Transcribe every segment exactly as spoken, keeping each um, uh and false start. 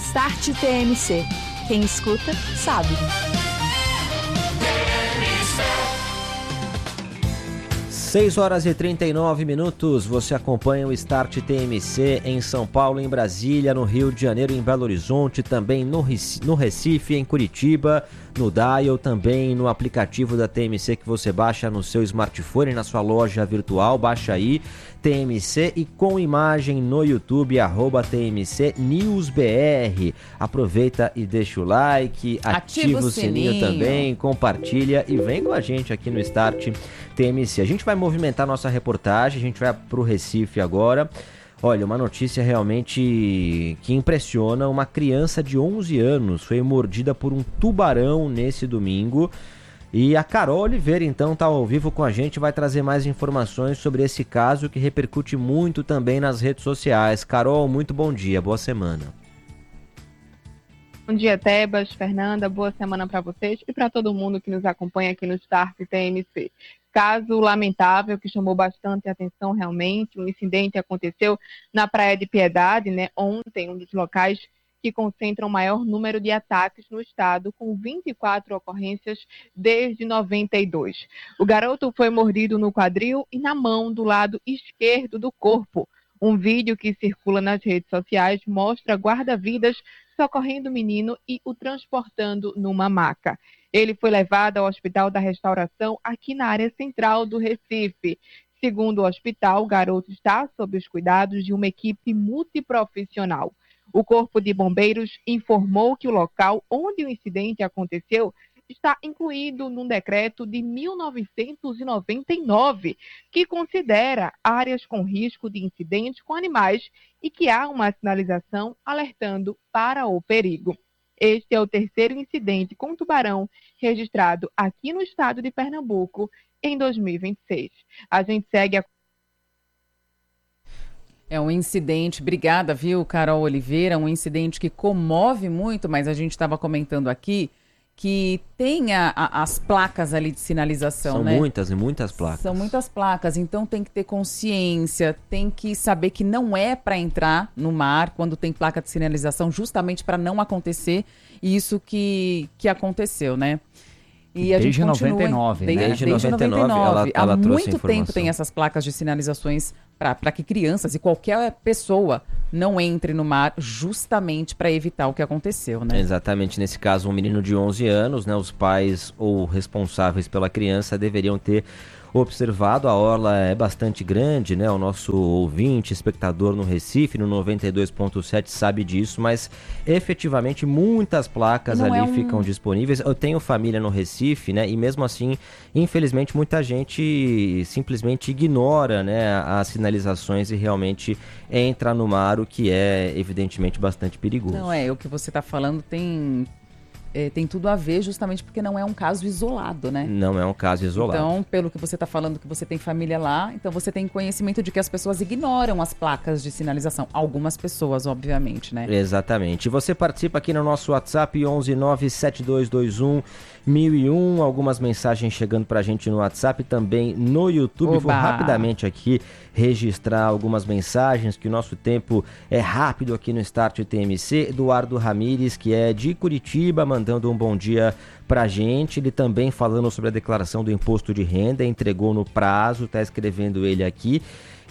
Start T M C. Quem escuta, sabe. seis horas e trinta e nove minutos, você acompanha o Start T M C em São Paulo, em Brasília, no Rio de Janeiro, em Belo Horizonte, também no Recife, no Recife, em Curitiba, no Dial, também no aplicativo da T M C que você baixa no seu smartphone, na sua loja virtual, baixa aí, T M C, e com imagem no YouTube, arroba T M C News B R. Aproveita e deixa o like, ativa, ativa o sininho, sininho também, compartilha e vem com a gente aqui no Start T M C. A gente vai movimentar nossa reportagem, a gente vai para o Recife agora. Olha, uma notícia realmente que impressiona. Uma criança de onze anos foi mordida por um tubarão nesse domingo. E a Carol Oliveira, então, está ao vivo com a gente, vai trazer mais informações sobre esse caso que repercute muito também nas redes sociais. Carol, muito bom dia, boa semana. Bom dia, Tebas, Fernanda, boa semana para vocês e para todo mundo que nos acompanha aqui no Start T M C. Caso lamentável que chamou bastante atenção realmente, um incidente aconteceu na Praia de Piedade, né, ontem, um dos locais que concentra o maior número de ataques no estado, com vinte e quatro ocorrências desde noventa e dois. O garoto foi mordido no quadril e na mão do lado esquerdo do corpo. Um vídeo que circula nas redes sociais mostra guarda-vidas socorrendo o menino e o transportando numa maca. Ele foi levado ao Hospital da Restauração, aqui na área central do Recife. Segundo o hospital, o garoto está sob os cuidados de uma equipe multiprofissional. O Corpo de Bombeiros informou que o local onde o incidente aconteceu está incluído num decreto de mil novecentos e noventa e nove, que considera áreas com risco de incidentes com animais e que há uma sinalização alertando para o perigo. Este é o terceiro incidente com tubarão registrado aqui no estado de Pernambuco em dois mil e vinte e seis. A gente segue a... É um incidente, obrigada, viu, Carol Oliveira, um incidente que comove muito, mas a gente estava comentando aqui que tem a, a, as placas ali de sinalização, São né? muitas e muitas placas. São muitas placas, então tem que ter consciência, tem que saber que não é para entrar no mar quando tem placa de sinalização, justamente para não acontecer isso que, que aconteceu, né? E a desde gente continua, noventa e nove, desde, né? Desde, desde noventa e nove, ela, ela Há muito tempo tem essas placas de sinalizações para que crianças e qualquer pessoa não entre no mar, justamente para evitar o que aconteceu, né? Exatamente, nesse caso um menino de onze anos, né? Os pais ou responsáveis pela criança deveriam ter observado. A orla é bastante grande, né? O nosso ouvinte, espectador no Recife, no noventa e dois ponto sete, sabe disso, mas efetivamente muitas placas Não ali é um... ficam disponíveis. Eu tenho família no Recife, né? E mesmo assim, infelizmente, muita gente simplesmente ignora, né, as sinalizações e realmente entra no mar, o que é evidentemente bastante perigoso. Não é, o que você está falando tem... É, tem tudo a ver justamente porque não é um caso isolado, né? Não é um caso isolado. Então, pelo que você está falando, que você tem família lá, então você tem conhecimento de que as pessoas ignoram as placas de sinalização. Algumas pessoas, obviamente, né? Exatamente. E você participa aqui no nosso WhatsApp onze nove sete dois dois um mil e um. Algumas mensagens chegando pra gente no WhatsApp, também no YouTube. Oba. Vou rapidamente aqui registrar algumas mensagens, que o nosso tempo é rápido aqui no Start T M C. Eduardo Ramires, que é de Curitiba, mandando um bom dia pra gente. Ele também falando sobre a declaração do imposto de renda, entregou no prazo, tá escrevendo ele aqui.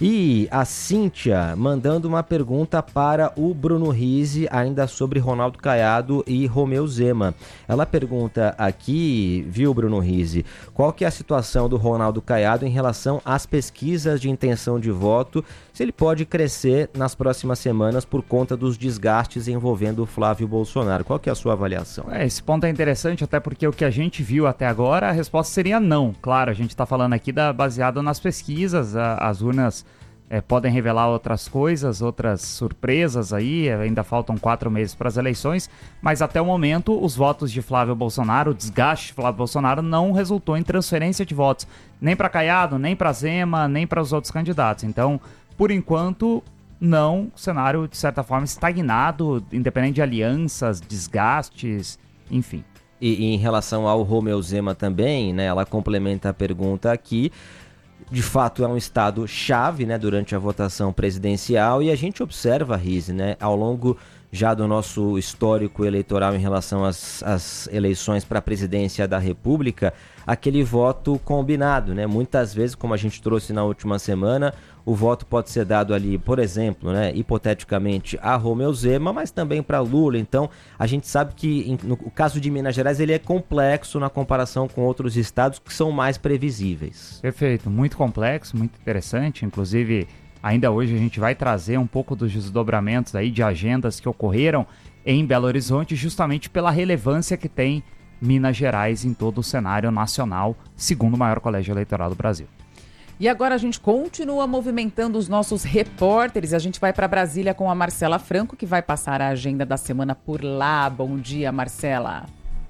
E a Cíntia mandando uma pergunta para o Bruno Rizzi, ainda sobre Ronaldo Caiado e Romeu Zema. Ela pergunta aqui, viu, Bruno Rizzi, qual que é a situação do Ronaldo Caiado em relação às pesquisas de intenção de voto, se ele pode crescer nas próximas semanas por conta dos desgastes envolvendo o Flávio Bolsonaro. Qual que é a sua avaliação? É, esse ponto é interessante, até porque o que a gente viu até agora, a resposta seria não. Claro, a gente está falando aqui da, baseado nas pesquisas, a, as urnas É, podem revelar outras coisas, outras surpresas aí, ainda faltam quatro meses para as eleições, mas até o momento os votos de Flávio Bolsonaro, o desgaste de Flávio Bolsonaro não resultou em transferência de votos, nem para Caiado, nem para Zema, nem para os outros candidatos. Então, por enquanto, não, cenário de certa forma estagnado, independente de alianças, desgastes, enfim. E, e em relação ao Romeu Zema também, né, ela complementa a pergunta aqui. De fato, é um estado chave, né, durante a votação presidencial, e a gente observa, Rizzi, né, ao longo já do nosso histórico eleitoral em relação às, às eleições para a presidência da República, aquele voto combinado, né? Muitas vezes, como a gente trouxe na última semana, o voto pode ser dado ali, por exemplo, né, hipoteticamente, a Romeu Zema, mas também para Lula. Então, a gente sabe que no caso de Minas Gerais ele é complexo na comparação com outros estados que são mais previsíveis. Perfeito, muito complexo, muito interessante. Inclusive, ainda hoje a gente vai trazer um pouco dos desdobramentos aí de agendas que ocorreram em Belo Horizonte, justamente pela relevância que tem Minas Gerais em todo o cenário nacional, segundo o maior colégio eleitoral do Brasil. E agora a gente continua movimentando os nossos repórteres. A gente vai para Brasília com a Marcela Franco, que vai passar a agenda da semana por lá. Bom dia, Marcela.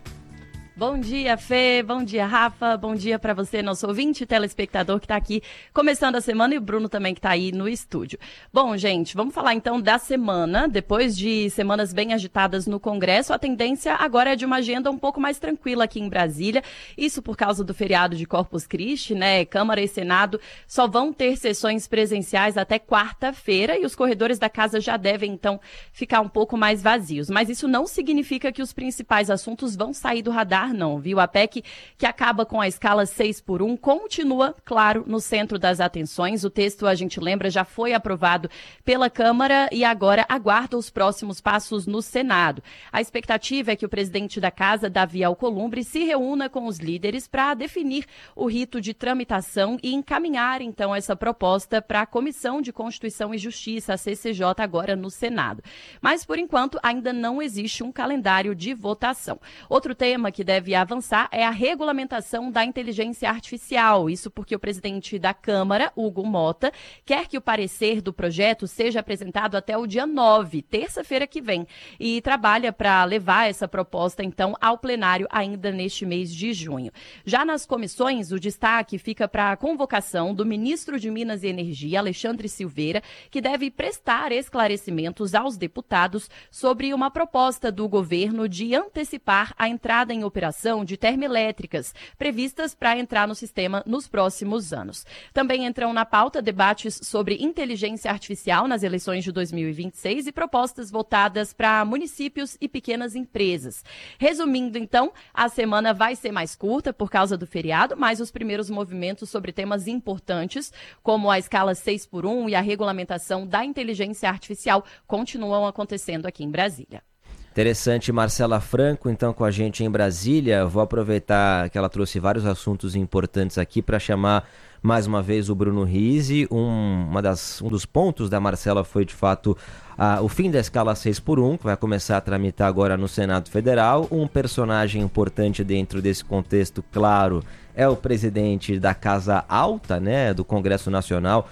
Bom dia, Fê. Bom dia, Rafa. Bom dia para você, nosso ouvinte e telespectador que está aqui começando a semana, e o Bruno também que está aí no estúdio. Bom, gente, vamos falar então da semana. Depois de semanas bem agitadas no Congresso, a tendência agora é de uma agenda um pouco mais tranquila aqui em Brasília. Isso por causa do feriado de Corpus Christi, né? Câmara e Senado só vão ter sessões presenciais até quarta-feira e os corredores da casa já devem então ficar um pouco mais vazios. Mas isso não significa que os principais assuntos vão sair do radar, não, viu? A P E C, que acaba com a escala seis por um, continua, claro, no centro das atenções. O texto, a gente lembra, já foi aprovado pela Câmara e agora aguarda os próximos passos no Senado. A expectativa é que o presidente da Casa, Davi Alcolumbre, se reúna com os líderes para definir o rito de tramitação e encaminhar, então, essa proposta para a Comissão de Constituição e Justiça, a C C J, agora no Senado. Mas, por enquanto, ainda não existe um calendário de votação. Outro tema que deve deve avançar é a regulamentação da inteligência artificial. Isso porque o presidente da Câmara, Hugo Mota, quer que o parecer do projeto seja apresentado até o dia nove, terça-feira que vem, e trabalha para levar essa proposta, então, ao plenário ainda neste mês de junho. Já nas comissões, o destaque fica para a convocação do ministro de Minas e Energia, Alexandre Silveira, que deve prestar esclarecimentos aos deputados sobre uma proposta do governo de antecipar a entrada em operação de termoelétricas previstas para entrar no sistema nos próximos anos. Também entram na pauta debates sobre inteligência artificial nas eleições de dois mil e vinte e seis e propostas voltadas para municípios e pequenas empresas. Resumindo, então, a semana vai ser mais curta por causa do feriado, mas os primeiros movimentos sobre temas importantes, como a escala seis por um e a regulamentação da inteligência artificial, continuam acontecendo aqui em Brasília. Interessante, Marcela Franco, então, com a gente em Brasília. Vou aproveitar que ela trouxe vários assuntos importantes aqui para chamar mais uma vez o Bruno Rizzi. Um, uma das, um dos pontos da Marcela foi, de fato, a, o fim da escala seis por um, que vai começar a tramitar agora no Senado Federal. Um personagem importante dentro desse contexto, claro, é o presidente da Casa Alta, né, do Congresso Nacional,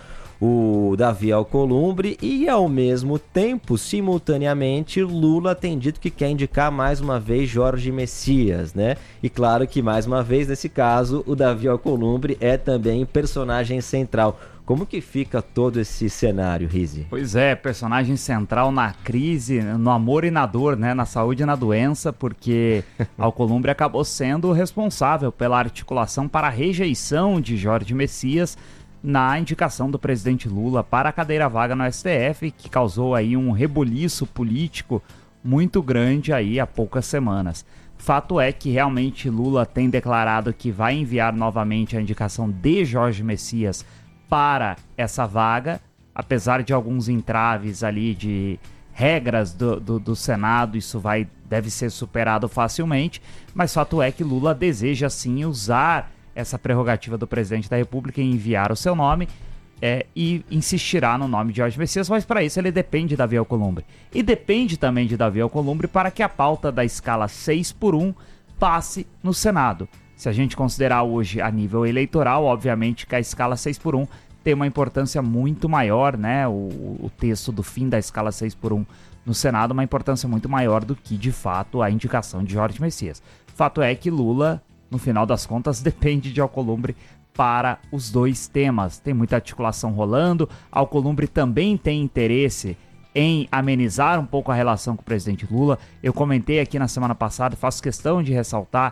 o Davi Alcolumbre, e ao mesmo tempo, simultaneamente, Lula tem dito que quer indicar mais uma vez Jorge Messias, né? E claro que mais uma vez, nesse caso, o Davi Alcolumbre é também personagem central. Como que fica todo esse cenário, Rizzi? Pois é, personagem central na crise, no amor e na dor, né? Na saúde e na doença, porque Alcolumbre acabou sendo responsável pela articulação para a rejeição de Jorge Messias na indicação do presidente Lula para a cadeira vaga no S T F, que causou aí um rebuliço político muito grande aí há poucas semanas. Fato é que realmente Lula tem declarado que vai enviar novamente a indicação de Jorge Messias para essa vaga, apesar de alguns entraves ali de regras do, do, do Senado, isso vai, deve ser superado facilmente, mas fato é que Lula deseja sim usar essa prerrogativa do presidente da República em enviar o seu nome é, e insistirá no nome de Jorge Messias, mas para isso ele depende de Davi Alcolumbre. E depende também de Davi Alcolumbre para que a pauta da escala seis por um passe no Senado. Se a gente considerar hoje a nível eleitoral, obviamente que a escala seis por um tem uma importância muito maior, né? O, o texto do fim da escala seis por um no Senado, uma importância muito maior do que, de fato, a indicação de Jorge Messias. Fato é que Lula, no final das contas, depende de Alcolumbre para os dois temas. Tem muita articulação rolando. Alcolumbre também tem interesse em amenizar um pouco a relação com o presidente Lula. Eu comentei aqui na semana passada, faço questão de ressaltar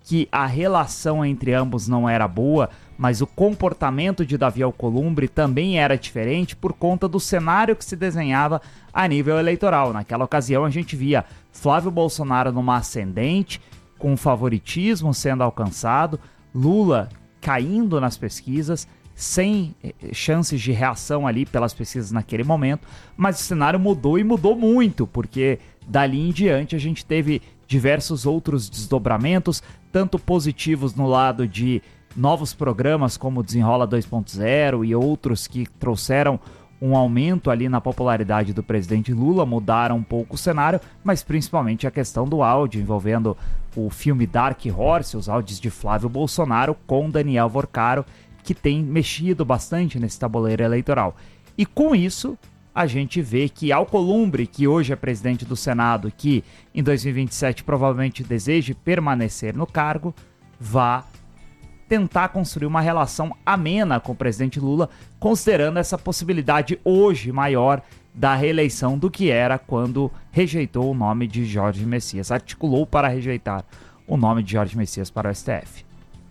que a relação entre ambos não era boa, mas o comportamento de Davi Alcolumbre também era diferente por conta do cenário que se desenhava a nível eleitoral. Naquela ocasião a gente via Flávio Bolsonaro numa ascendente, com favoritismo sendo alcançado, Lula caindo nas pesquisas, sem chances de reação ali pelas pesquisas naquele momento, mas o cenário mudou e mudou muito, porque dali em diante a gente teve diversos outros desdobramentos, tanto positivos no lado de novos programas como o Desenrola dois ponto zero e outros que trouxeram um aumento ali na popularidade do presidente Lula, mudaram um pouco o cenário, mas principalmente a questão do áudio envolvendo o filme Dark Horse, os áudios de Flávio Bolsonaro com Daniel Vorcaro, que tem mexido bastante nesse tabuleiro eleitoral. E com isso, a gente vê que Alcolumbre, que hoje é presidente do Senado, que em dois mil e vinte e sete provavelmente deseje permanecer no cargo, vá tentar construir uma relação amena com o presidente Lula, considerando essa possibilidade hoje maior da reeleição do que era quando rejeitou o nome de Jorge Messias, articulou para rejeitar o nome de Jorge Messias para o S T F.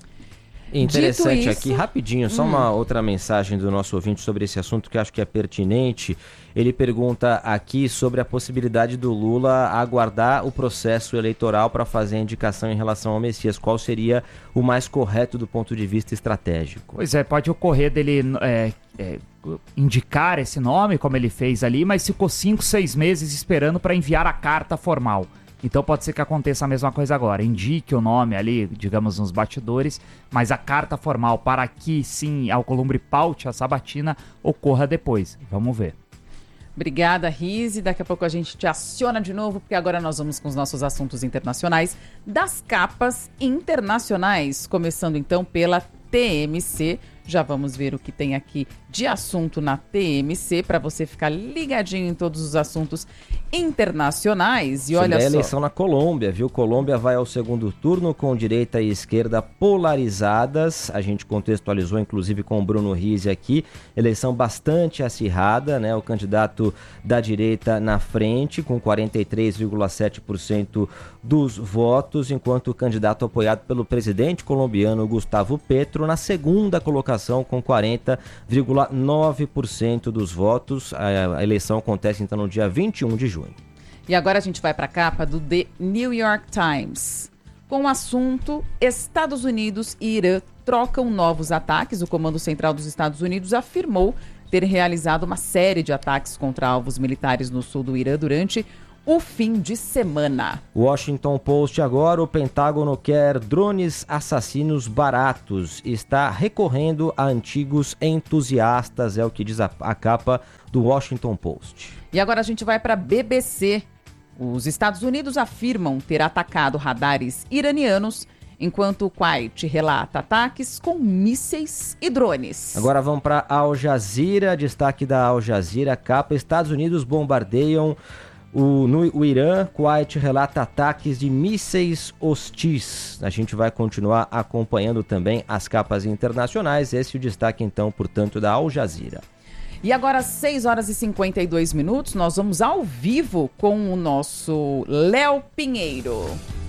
Interessante isso, aqui, rapidinho, só hum. uma outra mensagem do nosso ouvinte sobre esse assunto que eu acho que é pertinente. Ele pergunta aqui sobre a possibilidade do Lula aguardar o processo eleitoral para fazer a indicação em relação ao Messias. Qual seria o mais correto do ponto de vista estratégico? Pois é, pode ocorrer dele é, é, indicar esse nome, como ele fez ali, mas ficou cinco, seis meses esperando para enviar a carta formal. Então pode ser que aconteça a mesma coisa agora, indique o nome ali, digamos, nos bastidores, mas a carta formal para que sim Alcolumbre paute a sabatina ocorra depois. Vamos ver. Obrigada, Rise. Daqui a pouco a gente te aciona de novo, porque agora nós vamos com os nossos assuntos internacionais das capas internacionais, começando então pela T M C. Já vamos ver o que tem aqui de assunto na T M C, para você ficar ligadinho em todos os assuntos internacionais. E olha só, só, a eleição na Colômbia, viu? Colômbia vai ao segundo turno com direita e esquerda polarizadas. A gente contextualizou, inclusive, com o Bruno Rise aqui. Eleição bastante acirrada, né? O candidato da direita na frente, com quarenta e três vírgula sete por cento dos votos, enquanto o candidato apoiado pelo presidente colombiano Gustavo Petro na segunda colocação, com quarenta vírgula nove por cento dos votos. A eleição acontece então no dia vinte e um de junho. E agora a gente vai para a capa do The New York Times, com o assunto: Estados Unidos e Irã trocam novos ataques. O Comando Central dos Estados Unidos afirmou ter realizado uma série de ataques contra alvos militares no sul do Irã durante o fim de semana. Washington Post agora: o Pentágono quer drones assassinos baratos, está recorrendo a antigos entusiastas, é o que diz a, a capa do Washington Post. E agora a gente vai para a B B C. Os Estados Unidos afirmam ter atacado radares iranianos, enquanto o Kuwait relata ataques com mísseis e drones. Agora vamos para Al Jazeera, destaque da Al Jazeera, capa: Estados Unidos bombardeiam O, no o Irã, Kuwait relata ataques de mísseis hostis. A gente vai continuar acompanhando também as capas internacionais. Esse é o destaque, então, portanto, da Al Jazeera. E agora, às seis horas e cinquenta e dois minutos, nós vamos ao vivo com o nosso Léo Pinheiro.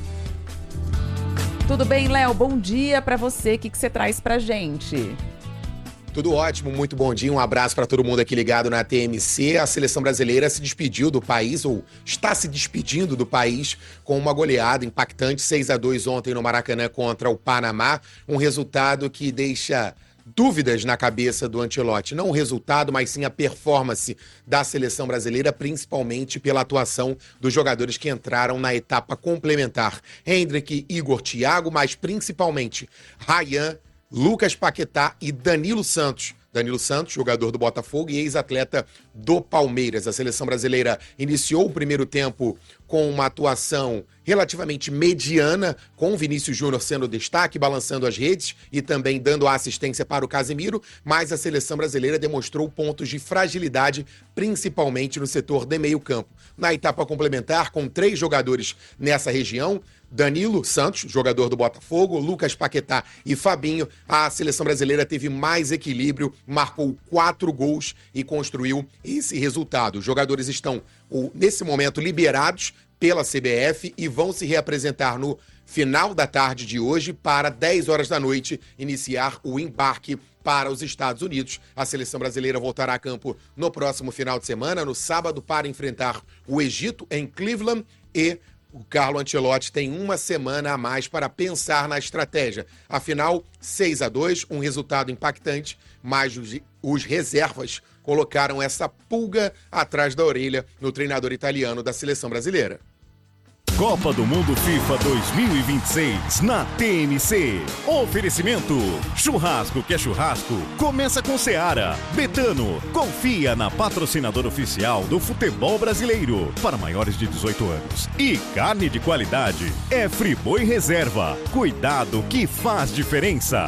Tudo bem, Léo? Bom dia para você. O que, que você traz pra gente? Tudo ótimo, muito bom dia, um abraço para todo mundo aqui ligado na T M C. A seleção brasileira se despediu do país, ou está se despedindo do país, com uma goleada impactante, seis a dois ontem no Maracanã contra o Panamá, um resultado que deixa dúvidas na cabeça do Ancelotti. Não o resultado, mas sim a performance da seleção brasileira, principalmente pela atuação dos jogadores que entraram na etapa complementar. Hendrick, Igor, Thiago, mas principalmente Ryan, Lucas Paquetá e Danilo Santos. Danilo Santos, jogador do Botafogo e ex-atleta do Palmeiras. A seleção brasileira iniciou o primeiro tempo com uma atuação relativamente mediana, com o Vinícius Júnior sendo destaque, balançando as redes e também dando assistência para o Casemiro, mas a seleção brasileira demonstrou pontos de fragilidade, principalmente no setor de meio campo. Na etapa complementar, com três jogadores nessa região, Danilo Santos, jogador do Botafogo, Lucas Paquetá e Fabinho, a seleção brasileira teve mais equilíbrio, marcou quatro gols e construiu esse resultado. Os jogadores estão, nesse momento, liberados pela C B F e vão se reapresentar no final da tarde de hoje para dez horas da noite iniciar o embarque para os Estados Unidos. A seleção brasileira voltará a campo no próximo final de semana, no sábado, para enfrentar o Egito em Cleveland, e o Carlo Ancelotti tem uma semana a mais para pensar na estratégia. Afinal, seis a dois, um resultado impactante, mas os, os reservas colocaram essa pulga atrás da orelha no treinador italiano da seleção brasileira. Copa do Mundo FIFA dois mil e vinte e seis na T N C. Oferecimento: churrasco que é churrasco, começa com Seara. Betano, confia na patrocinadora oficial do futebol brasileiro para maiores de dezoito anos. E carne de qualidade é Friboi Reserva. Cuidado que faz diferença.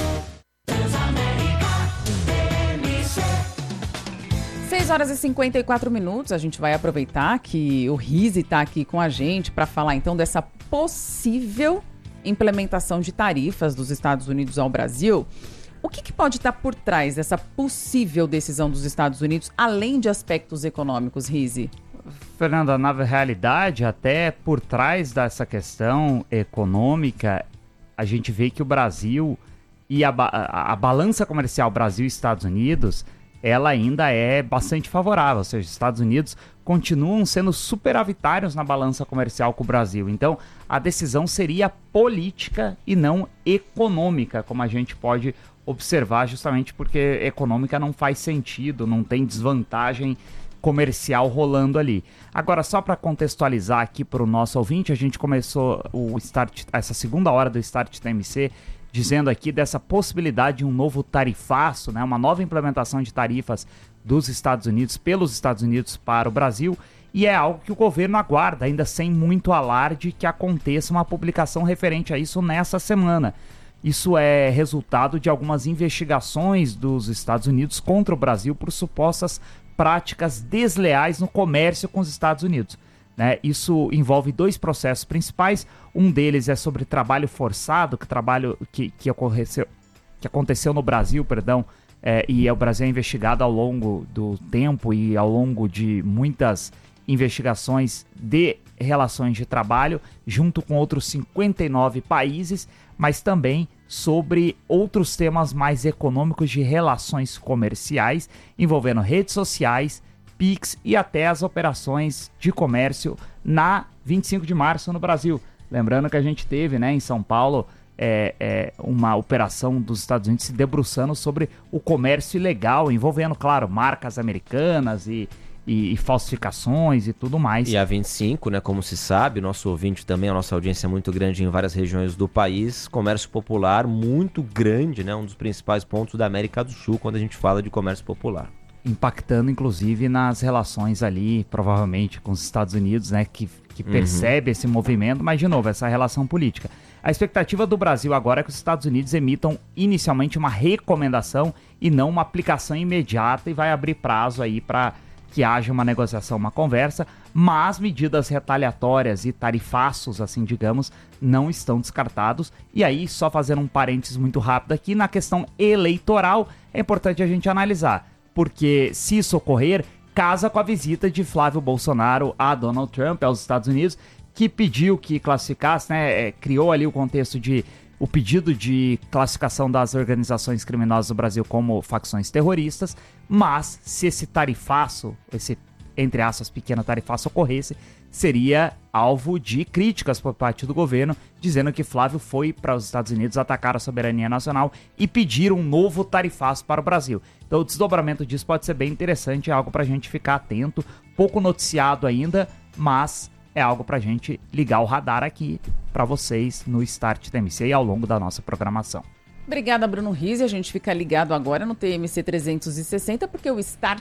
seis horas e cinquenta e quatro minutos, a gente vai aproveitar que o Rizzi está aqui com a gente para falar então dessa possível implementação de tarifas dos Estados Unidos ao Brasil. O que, que pode estar por trás dessa possível decisão dos Estados Unidos, além de aspectos econômicos, Rizzi? Fernanda, na realidade, até por trás dessa questão econômica, a gente vê que o Brasil e a, a, a balança comercial Brasil e Estados Unidos, ela ainda é bastante favorável, ou seja, os Estados Unidos continuam sendo superavitários na balança comercial com o Brasil. Então, a decisão seria política e não econômica, como a gente pode observar, justamente porque econômica não faz sentido, não tem desvantagem comercial rolando ali. Agora, só para contextualizar aqui para o nosso ouvinte, a gente começou o start, essa segunda hora do Start T M C dizendo aqui dessa possibilidade de um novo tarifaço, né, uma nova implementação de tarifas dos Estados Unidos, pelos Estados Unidos para o Brasil, e é algo que o governo aguarda, ainda sem muito alarde, que aconteça uma publicação referente a isso nessa semana. Isso é resultado de algumas investigações dos Estados Unidos contra o Brasil por supostas práticas desleais no comércio com os Estados Unidos. Né? Isso envolve dois processos principais. Um deles é sobre trabalho forçado, que, trabalho, que, que, ocorreu, que aconteceu no Brasil, perdão, é, e o Brasil é investigado ao longo do tempo e ao longo de muitas investigações de relações de trabalho, junto com outros cinquenta e nove países, mas também sobre outros temas mais econômicos de relações comerciais, envolvendo redes sociais, Pix e até as operações de comércio na vinte e cinco de março no Brasil. Lembrando que a gente teve, né, em São Paulo é, é, uma operação dos Estados Unidos se debruçando sobre o comércio ilegal, envolvendo, claro, marcas americanas e, e, e falsificações e tudo mais. E a vinte e cinco, né, como se sabe, nosso ouvinte também, a nossa audiência é muito grande em várias regiões do país, comércio popular muito grande, né, um dos principais pontos da América do Sul quando a gente fala de comércio popular. Impactando, inclusive, nas relações ali, provavelmente, com os Estados Unidos, né, que, que uhum. percebe esse movimento, mas, de novo, essa relação política. A expectativa do Brasil agora é que os Estados Unidos emitam inicialmente uma recomendação e não uma aplicação imediata, e vai abrir prazo aí para que haja uma negociação, uma conversa, mas medidas retaliatórias e tarifaços, assim, digamos, não estão descartados. E aí, só fazendo um parênteses muito rápido aqui, na questão eleitoral, é importante a gente analisar. Porque se isso ocorrer, casa com a visita de Flávio Bolsonaro a Donald Trump aos Estados Unidos, que pediu que classificasse, né, é, criou ali o contexto de o pedido de classificação das organizações criminosas do Brasil como facções terroristas, mas se esse tarifaço, esse, entre aspas, pequeno tarifaço ocorresse, seria alvo de críticas por parte do governo, dizendo que Flávio foi para os Estados Unidos atacar a soberania nacional e pedir um novo tarifaço para o Brasil. Então o desdobramento disso pode ser bem interessante, é algo para a gente ficar atento, pouco noticiado ainda, mas é algo para a gente ligar o radar aqui para vocês no Start T M C e ao longo da nossa programação. Obrigada, Bruno Rizzi. A gente fica ligado agora no T M C trezentos e sessenta, porque o Start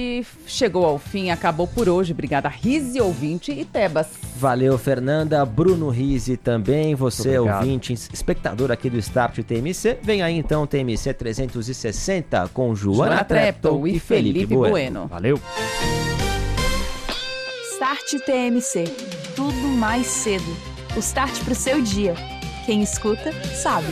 chegou ao fim, acabou por hoje. Obrigada, Rizzi, ouvinte e Tebas. Valeu, Fernanda. Bruno Rizzi também. Você, ouvinte, espectador aqui do Start T M C. Vem aí, então, T M C trezentos e sessenta com Joana, Joana Treptow e Felipe, Felipe bueno. bueno. Valeu. Start T M C. Tudo mais cedo. O start pro seu dia. Quem escuta, sabe.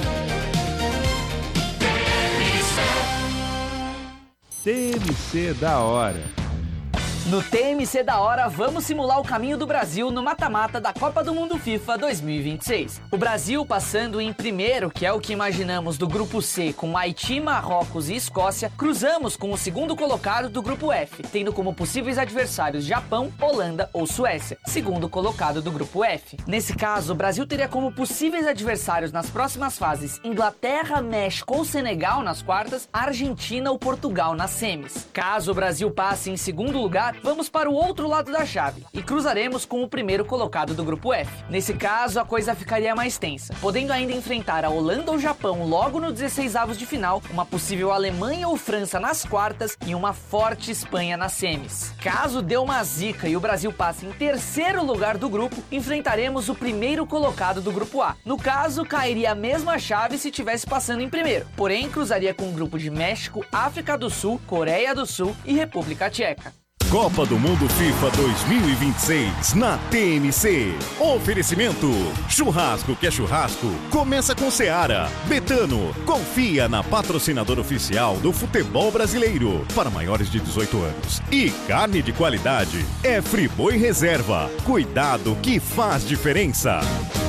T M C da hora. No T M C da hora, vamos simular o caminho do Brasil no mata-mata da Copa do Mundo FIFA dois mil e vinte e seis. O Brasil passando em primeiro, que é o que imaginamos do grupo C, com Haiti, Marrocos e Escócia, cruzamos com o segundo colocado do grupo F, tendo como possíveis adversários Japão, Holanda ou Suécia, segundo colocado do grupo F. Nesse caso, o Brasil teria como possíveis adversários nas próximas fases Inglaterra, México ou Senegal nas quartas, Argentina ou Portugal nas semis. Caso o Brasil passe em segundo lugar, vamos para o outro lado da chave e cruzaremos com o primeiro colocado do grupo F. Nesse caso, a coisa ficaria mais tensa, podendo ainda enfrentar a Holanda ou Japão logo no dezesseis avos de final, uma possível Alemanha ou França nas quartas e uma forte Espanha nas semis. Caso dê uma zica e o Brasil passe em terceiro lugar do grupo, enfrentaremos o primeiro colocado do grupo A. No caso, cairia a mesma chave se tivesse passando em primeiro, porém cruzaria com um grupo de México, África do Sul, Coreia do Sul e República Tcheca. Copa do Mundo FIFA dois mil e vinte e seis na T M C. Oferecimento: churrasco que é churrasco, começa com Seara. Betano, confia na patrocinadora oficial do futebol brasileiro para maiores de dezoito anos. E carne de qualidade é Friboi Reserva. Cuidado que faz diferença.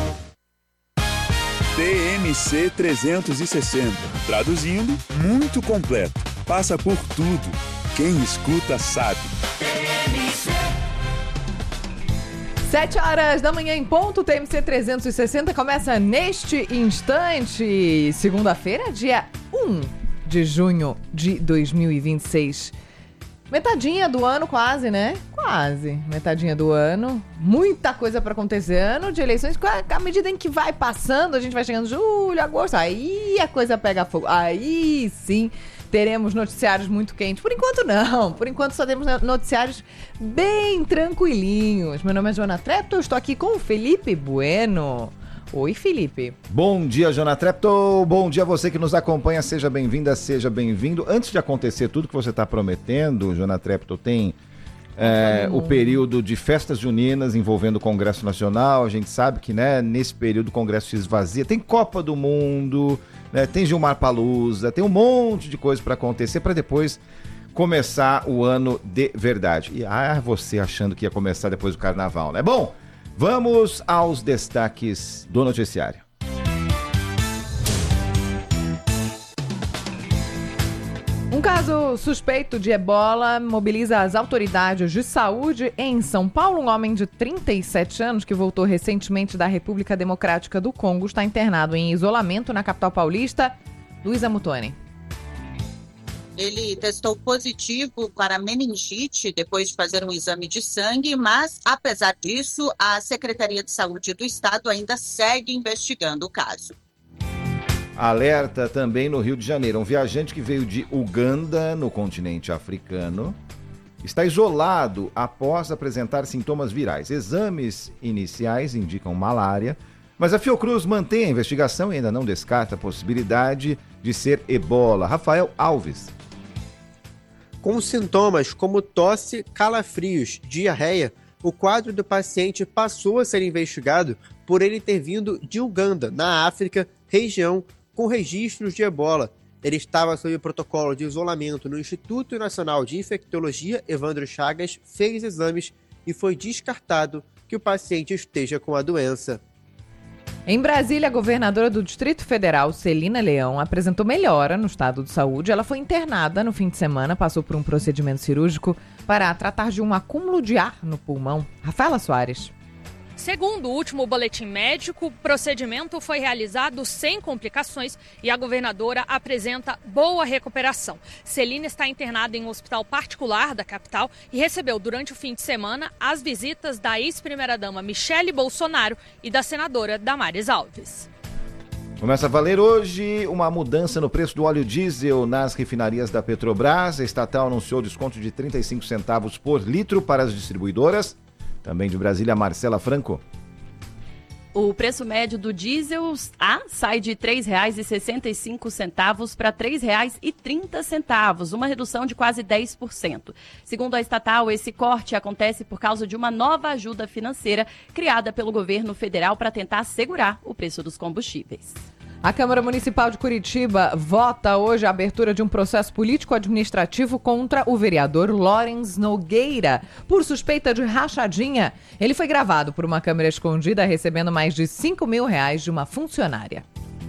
T M C trezentos e sessenta. Traduzindo, muito completo. Passa por tudo. Quem escuta sabe. Sete horas da manhã em ponto, T M C trezentos e sessenta começa neste instante. Segunda-feira, dia um de junho de dois mil e vinte e seis. Metadinha do ano quase, né? Quase. Metadinha do ano. Muita coisa pra acontecer. Ano de eleições, à medida em que vai passando, a gente vai chegando em julho, agosto, aí a coisa pega fogo. Aí sim teremos noticiários muito quentes. Por enquanto não. Por enquanto só temos noticiários bem tranquilinhos. Meu nome é Joana Trepto, eu estou aqui com o Felipe Bueno. Oi, Felipe. Bom dia, Joana Trepto. Bom dia a você que nos acompanha. Seja bem-vinda, seja bem-vindo. Antes de acontecer tudo que você está prometendo, Joana Trepto, tem é, o período de festas juninas envolvendo o Congresso Nacional. A gente sabe que, né, nesse período o Congresso se esvazia. Tem Copa do Mundo, né, tem Gilmar Palusa, tem um monte de coisa para acontecer para depois começar o ano de verdade. E ah, você achando que ia começar depois do Carnaval, né? Bom, vamos aos destaques do noticiário. Um caso suspeito de ebola mobiliza as autoridades de saúde em São Paulo. Um homem de trinta e sete anos que voltou recentemente da República Democrática do Congo está internado em isolamento na capital paulista. Luísa Mutoni. Ele testou positivo para meningite depois de fazer um exame de sangue, mas, apesar disso, a Secretaria de Saúde do Estado ainda segue investigando o caso. Alerta também no Rio de Janeiro. Um viajante que veio de Uganda, no continente africano, está isolado após apresentar sintomas virais. Exames iniciais indicam malária, mas a Fiocruz mantém a investigação e ainda não descarta a possibilidade de ser ebola. Rafael Alves. Com sintomas como tosse, calafrios, diarreia, o quadro do paciente passou a ser investigado por ele ter vindo de Uganda, na África, região com registros de ebola. Ele estava sob protocolo de isolamento no Instituto Nacional de Infectologia Evandro Chagas, fez exames e foi descartado que o paciente esteja com a doença. Em Brasília, a governadora do Distrito Federal, Celina Leão, apresentou melhora no estado de saúde. Ela foi internada no fim de semana, passou por um procedimento cirúrgico para tratar de um acúmulo de ar no pulmão. Rafaela Soares. Segundo o último boletim médico, o procedimento foi realizado sem complicações e a governadora apresenta boa recuperação. Celina está internada em um hospital particular da capital e recebeu durante o fim de semana as visitas da ex-primeira-dama Michele Bolsonaro e da senadora Damares Alves. Começa a valer hoje uma mudança no preço do óleo diesel nas refinarias da Petrobras. A estatal anunciou desconto de trinta e cinco centavos por litro para as distribuidoras. Também de Brasília, Marcela Franco. O preço médio do diesel A sai de três reais e sessenta e cinco centavos para três reais e trinta centavos, uma redução de quase dez por cento. Segundo a estatal, esse corte acontece por causa de uma nova ajuda financeira criada pelo governo federal para tentar segurar o preço dos combustíveis. A Câmara Municipal de Curitiba vota hoje a abertura de um processo político-administrativo contra o vereador Lawrence Nogueira por suspeita de rachadinha. Ele foi gravado por uma câmera escondida recebendo mais de cinco mil reais de uma funcionária.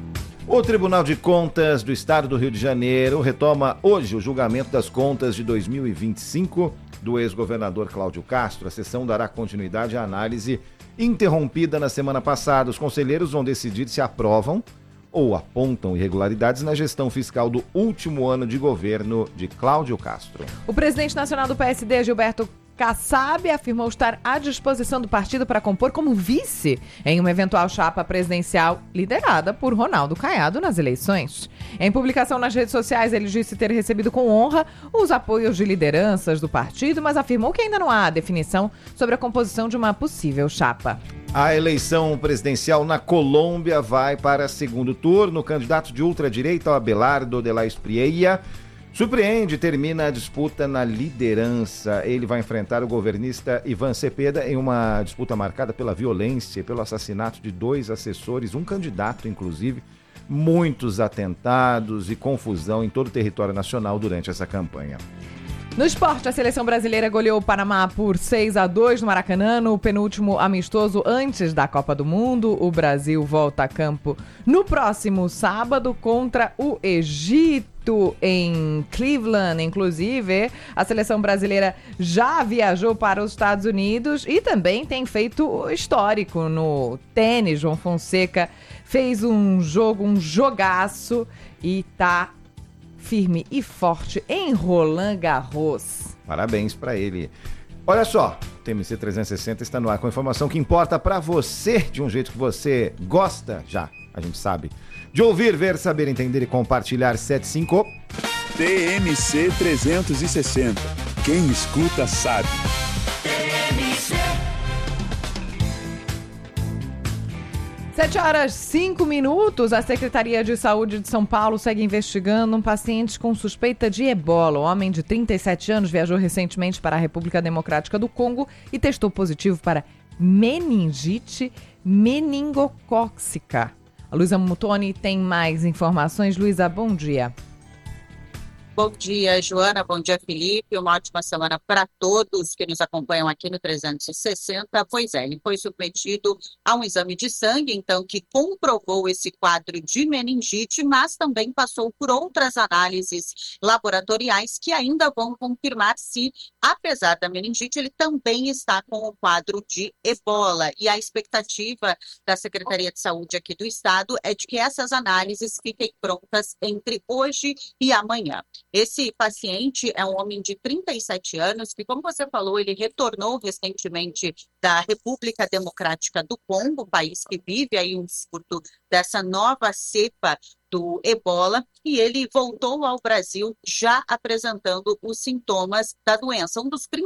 O Tribunal de Contas do Estado do Rio de Janeiro retoma hoje o julgamento das contas de dois mil e vinte e cinco do ex-governador Cláudio Castro. A sessão dará continuidade à análise interrompida na semana passada. Os conselheiros vão decidir se aprovam ou apontam irregularidades na gestão fiscal do último ano de governo de Cláudio Castro. O presidente nacional do P S D, Gilberto Kassab, afirmou estar à disposição do partido para compor como vice em uma eventual chapa presidencial liderada por Ronaldo Caiado nas eleições. Em publicação nas redes sociais, ele disse ter recebido com honra os apoios de lideranças do partido, mas afirmou que ainda não há definição sobre a composição de uma possível chapa. A eleição presidencial na Colômbia vai para segundo turno. O candidato de ultradireita, Abelardo de la Espriella, surpreende e termina a disputa na liderança. Ele vai enfrentar o governista Ivan Cepeda em uma disputa marcada pela violência e pelo assassinato de dois assessores, um candidato, inclusive, muitos atentados e confusão em todo o território nacional durante essa campanha. No esporte, a seleção brasileira goleou o Panamá por seis a dois no Maracanã, no penúltimo amistoso antes da Copa do Mundo. O Brasil volta a campo no próximo sábado contra o Egito, em Cleveland. Inclusive, a seleção brasileira já viajou para os Estados Unidos e também tem feito histórico no tênis. João Fonseca fez um jogo, um jogaço e tá firme e forte em Roland Garros. Parabéns para ele. Olha só, o T M C trezentos e sessenta está no ar com a informação que importa para você, de um jeito que você gosta, já, a gente sabe, de ouvir, ver, saber, entender e compartilhar. Sete cinco T M C trezentos e sessenta. Quem escuta sabe. Sete horas, cinco minutos. A Secretaria de Saúde de São Paulo segue investigando um paciente com suspeita de ebola. O homem de trinta e sete anos viajou recentemente para a República Democrática do Congo e testou positivo para meningite meningocócica. A Luísa Mutoni tem mais informações. Luísa, bom dia. Bom dia, Joana. Bom dia, Felipe. Uma ótima semana para todos que nos acompanham aqui no trezentos e sessenta. Pois é, ele foi submetido a um exame de sangue, então, que comprovou esse quadro de meningite, mas também passou por outras análises laboratoriais que ainda vão confirmar se, apesar da meningite, ele também está com o quadro de ebola. E a expectativa da Secretaria de Saúde aqui do Estado é de que essas análises fiquem prontas entre hoje e amanhã. Esse paciente é um homem de trinta e sete anos que, como você falou, ele retornou recentemente da República Democrática do Congo, país que vive aí um surto dessa nova cepa do ebola, e ele voltou ao Brasil já apresentando os sintomas da doença. Um dos